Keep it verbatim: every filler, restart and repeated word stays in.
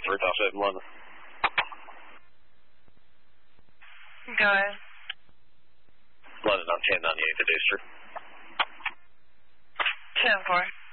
three five seven London. Go ahead. London on ten ninety-eight, the Deucer. ten four.